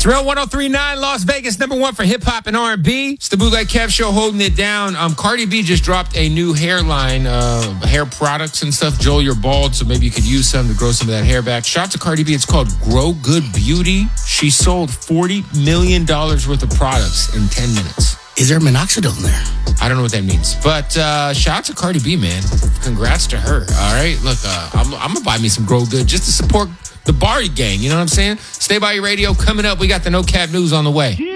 It's Real 103.9 Las Vegas, number one for hip hop and R&B. It's the Bootleg Kev Show holding it down. Cardi B just dropped a new hairline, hair products and stuff. Joel, you're bald, so maybe you could use some to grow some of that hair back. Shout out to Cardi B. It's called Grow Good Beauty. She sold $40 million worth of products in 10 minutes. Is there minoxidil in there? I don't know what that means. But shout out to Cardi B, man. Congrats to her. All right. Look, I'm going to buy me some Grow Good just to support the Barty gang. You know what I'm saying? Stay by your radio. Coming up, we got the No Cap News on the way.